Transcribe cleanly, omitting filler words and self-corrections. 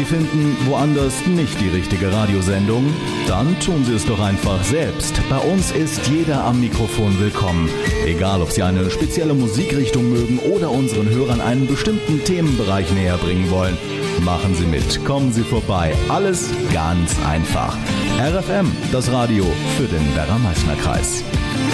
Sie finden woanders nicht die richtige Radiosendung? Dann tun Sie es doch einfach selbst. Bei uns ist jeder am Mikrofon willkommen. Egal, ob Sie eine spezielle Musikrichtung mögen oder unseren Hörern einen bestimmten Themenbereich näher bringen wollen. Machen Sie mit, kommen Sie vorbei. Alles ganz einfach. RFM, das Radio für den Werra-Meißner-Kreis.